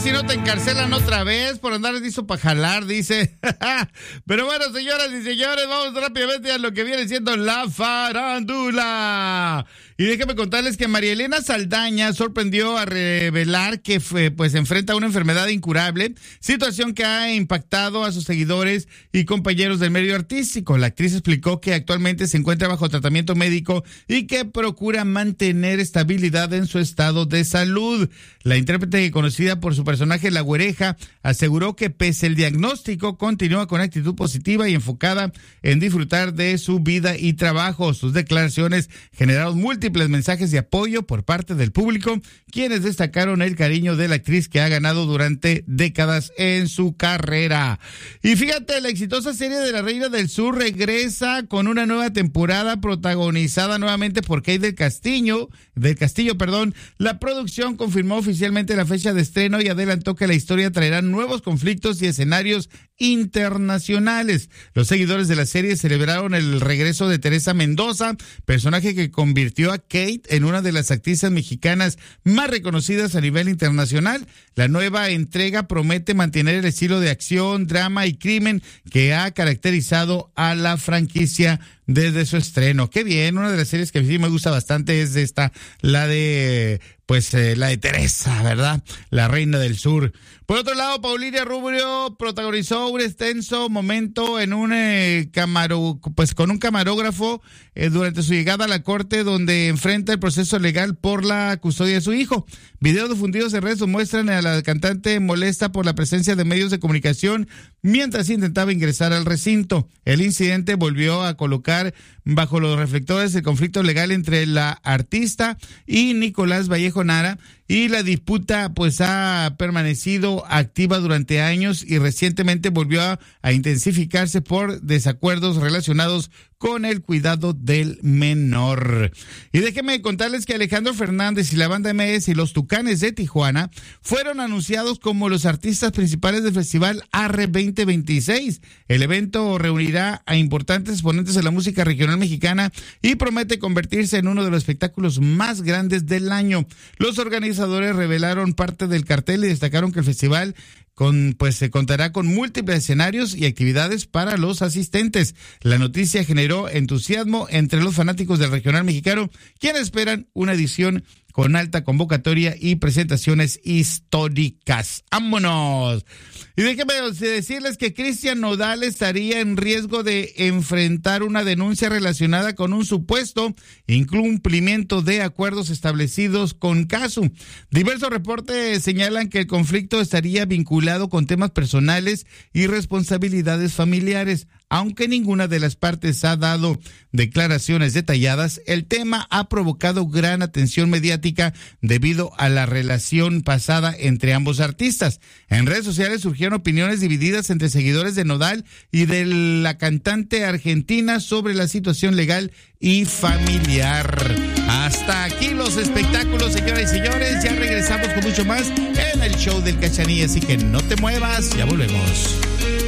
si no te encarcelan otra vez por andar listo para jalar, dice. Pero bueno, señoras y señores, vamos rápidamente a lo que viene siendo la farándula. Y déjenme contarles que María Elena Saldaña sorprendió a revelar que enfrenta una enfermedad incurable, situación que ha impactado a sus seguidores y compañeros del medio artístico. La actriz explicó que actualmente se encuentra bajo tratamiento médico y que procura mantener estabilidad en su estado de salud. La intérprete, conocida por su personaje La Güereja, aseguró que pese al diagnóstico continúa con actitud positiva y enfocada en disfrutar de su vida y trabajo. Sus declaraciones generaron múltiples mensajes de apoyo por parte del público, quienes destacaron el cariño de la actriz que ha ganado durante décadas en su carrera. Y fíjate, la exitosa serie de La Reina del Sur regresa con una nueva temporada protagonizada nuevamente por Kate del Castillo. La producción confirmó oficialmente la fecha de estreno y adelantó que la historia traerá nuevos conflictos y escenarios internacionales. Los seguidores de la serie celebraron el regreso de Teresa Mendoza, personaje que convirtió a Kate en una de las actrices mexicanas más reconocidas a nivel internacional. La nueva entrega promete mantener el estilo de acción, drama y crimen que ha caracterizado a la franquicia desde su estreno. Qué bien, una de las series que sí me gusta bastante es la de Teresa, ¿verdad? La Reina del Sur. Por otro lado, Paulina Rubio protagonizó un extenso momento en un con un camarógrafo durante su llegada a la corte, donde enfrenta el proceso legal por la custodia de su hijo. Videos difundidos en redes muestran a la cantante molesta por la presencia de medios de comunicación mientras intentaba ingresar al recinto. El incidente volvió a colocar bajo los reflectores el conflicto legal entre la artista y Nicolás Vallejo Nara, y la disputa ha permanecido activa durante años y recientemente volvió a intensificarse por desacuerdos relacionados con el cuidado del menor. Y déjenme contarles que Alejandro Fernández y la banda MS y los Tucanes de Tijuana fueron anunciados como los artistas principales del Festival Arre 2026. El evento reunirá a importantes exponentes de la música regional mexicana y promete convertirse en uno de los espectáculos más grandes del año. Los organizadores revelaron parte del cartel y destacaron que el festival se contará con múltiples escenarios y actividades para los asistentes. La noticia generó entusiasmo entre los fanáticos del regional mexicano, quienes esperan una edición con alta convocatoria y presentaciones históricas. ¡Vámonos! Y déjenme decirles que Cristian Nodal estaría en riesgo de enfrentar una denuncia relacionada con un supuesto incumplimiento de acuerdos establecidos con Cazzu. Diversos reportes señalan que el conflicto estaría vinculado con temas personales y responsabilidades familiares. Aunque ninguna de las partes ha dado declaraciones detalladas, el tema ha provocado gran atención mediática debido a la relación pasada entre ambos artistas. En redes sociales surgieron opiniones divididas entre seguidores de Nodal y de la cantante argentina sobre la situación legal y familiar. Hasta aquí los espectáculos, señoras y señores. Ya regresamos con mucho más en el show del Cachanilla, así que no te muevas, ya volvemos.